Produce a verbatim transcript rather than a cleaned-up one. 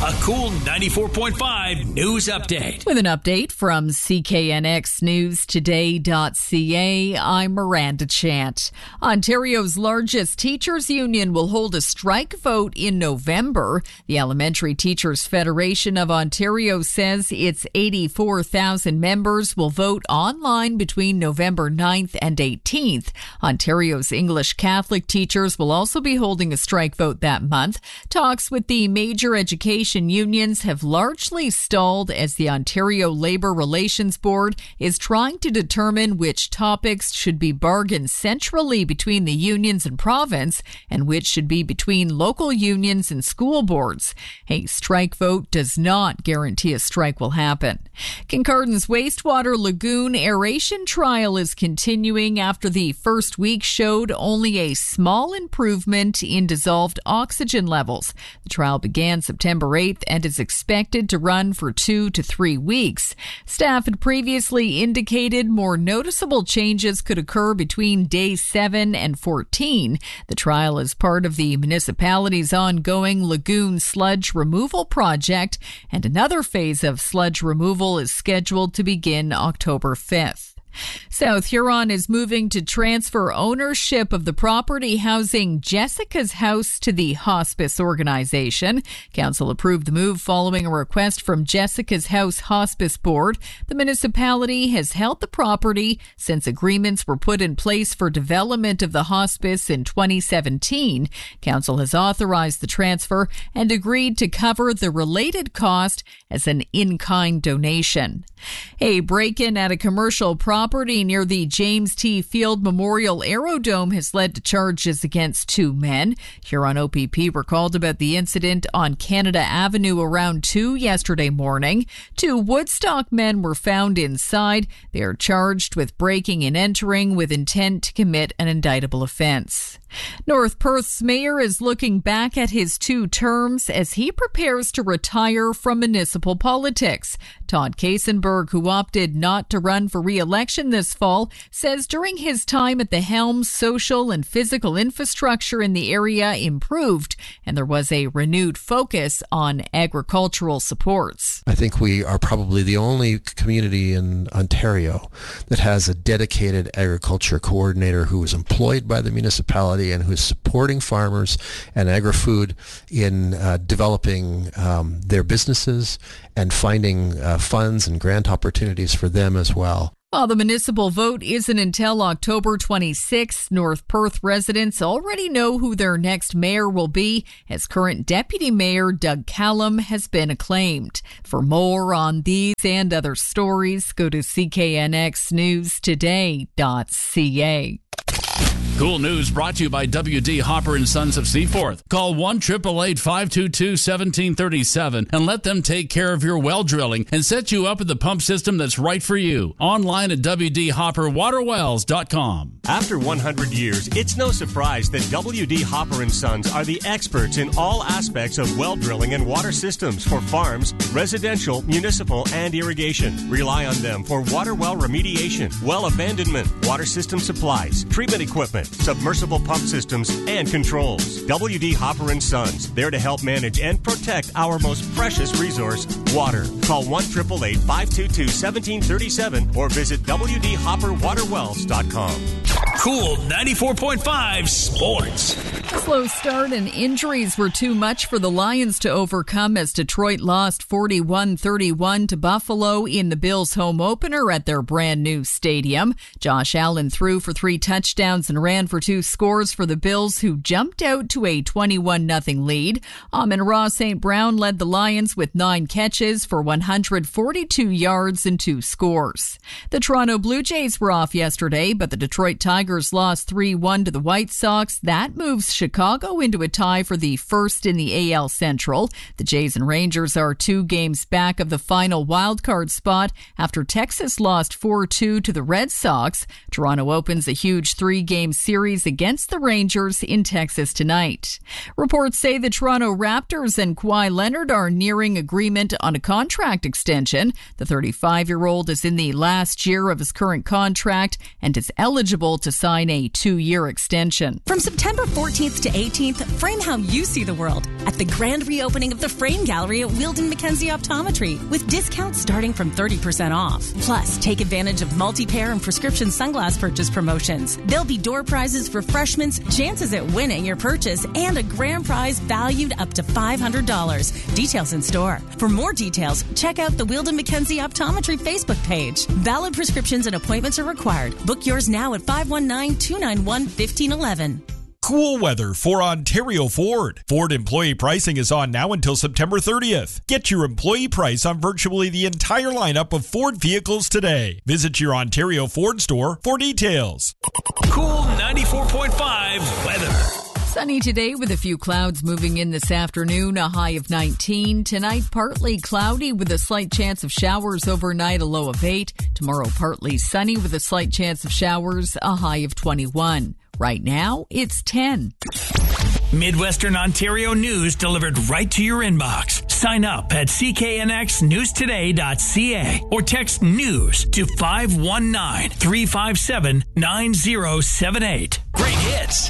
A cool ninety-four point five news update. With an update from C K N X News Today dot C A, I'm Miranda Chant. Ontario's largest teachers union will hold a strike vote in November. The Elementary Teachers Federation of Ontario says its eighty-four thousand members will vote online between November ninth and eighteenth. Ontario's English Catholic teachers will also be holding a strike vote that month. Talks with the major education unions have largely stalled as the Ontario Labour Relations Board is trying to determine which topics should be bargained centrally between the unions and province and which should be between local unions and school boards. A strike vote does not guarantee a strike will happen. Kincardin's wastewater lagoon aeration trial is continuing after the first week showed only a small improvement in dissolved oxygen levels. The trial began September eighth and is expected to run for two to three weeks. Staff had previously indicated more noticeable changes could occur between day seven and fourteen. The trial is part of the municipality's ongoing lagoon sludge removal project, and another phase of sludge removal is scheduled to begin October fifth. South Huron is moving to transfer ownership of the property housing Jessica's House to the Hospice Organization. Council approved the move following a request from Jessica's House Hospice Board. The municipality has held the property since agreements were put in place for development of the hospice in twenty seventeen. Council has authorized the transfer and agreed to cover the related cost as an in-kind donation. A break-in at a commercial property near the James T. Field Memorial Aerodome has led to charges against two men. Huron O P P were called about the incident on Canada Avenue around two yesterday morning. Two Woodstock men were found inside. They are charged with breaking and entering with intent to commit an indictable offense. North Perth's mayor is looking back at his two terms as he prepares to retire from municipal politics. Todd Kasenberg, who opted not to run for re-election this fall, says during his time at the helm, social and physical infrastructure in the area improved, and there was a renewed focus on agricultural supports. I think we are probably the only community in Ontario that has a dedicated agriculture coordinator who is employed by the municipality and who is supporting farmers and agri-food in uh, developing um, their businesses and finding uh, funds and grant opportunities for them as well. While the municipal vote isn't until October twenty-sixth, North Perth residents already know who their next mayor will be, as current Deputy Mayor Doug Callum has been acclaimed. For more on these and other stories, go to C K N X News Today dot C A. Cool News brought to you by W D Hopper and Sons of Seaforth. Call one eight eight eight, five two two, one seven three seven and let them take care of your well drilling and set you up with the pump system that's right for you. Online at w d hopper water wells dot com. After one hundred years, it's no surprise that W D Hopper and Sons are the experts in all aspects of well drilling and water systems for farms, residential, municipal, and irrigation. Rely on them for water well remediation, well abandonment, water system supplies, treatment equipment, submersible pump systems, and controls. W D Hopper and Sons, there to help manage and protect our most precious resource, water. Call one eight eight eight, five two two, one seven three seven or visit w d hopper water wells dot com. Cool ninety-four point five Sports. A slow start and injuries were too much for the Lions to overcome as Detroit lost forty-one thirty-one to Buffalo in the Bills' home opener at their brand new stadium. Josh Allen threw for three touchdowns and ran for two scores for the Bills, who jumped out to a twenty-one nothing lead. Amon-Ra Saint Brown led the Lions with nine catches for one hundred forty-two yards and two scores. The Toronto Blue Jays were off yesterday, but the Detroit Tigers lost three one to the White Sox. That moves Chicago into a tie for the first in the A L Central. The Jays and Rangers are two games back of the final wildcard spot after Texas lost four two to the Red Sox. Toronto opens a huge three-game series against the Rangers in Texas tonight. Reports say the Toronto Raptors and Kawhi Leonard are nearing agreement on a contract extension. The thirty-five-year-old is in the last year of his current contract and is eligible to sign a two-year extension. From September fourteenth fifteenth to eighteenth, frame how you see the world at the grand reopening of the Frame Gallery at Wheeldon Mackenzie Optometry with discounts starting from thirty percent off. Plus, take advantage of multi-pair and prescription sunglass purchase promotions. There'll be door prizes, refreshments, chances at winning your purchase, and a grand prize valued up to five hundred dollars. Details in store. For more details, check out the Wheeldon Mackenzie Optometry Facebook page. Valid prescriptions and appointments are required. Book yours now at five one nine, two nine one, one five one one. Cool weather for Ontario Ford. Ford employee pricing is on now until September thirtieth. Get your employee price on virtually the entire lineup of Ford vehicles today. Visit your Ontario Ford store for details. Cool ninety-four point five weather. Sunny today with a few clouds moving in this afternoon, a high of nineteen. Tonight, partly cloudy with a slight chance of showers overnight, a low of eight. Tomorrow, partly sunny with a slight chance of showers, a high of twenty-one. Right now, it's ten. Midwestern Ontario news delivered right to your inbox. Sign up at c k n x news today dot c a or text news to five one nine, three five seven, nine zero seven eight. Great hits